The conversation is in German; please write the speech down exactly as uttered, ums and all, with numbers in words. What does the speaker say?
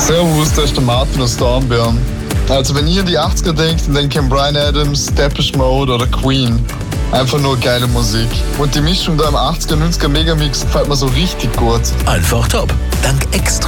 Servus, das ist der Martin aus Dornbirn. Also wenn ihr an die achtziger denkt, dann denkt ihr an Bryan Adams, Depeche Mode oder Queen. Einfach nur geile Musik. Und die Mischung da im achtziger, neunziger Megamix gefällt mir so richtig gut. Einfach top. Dank extra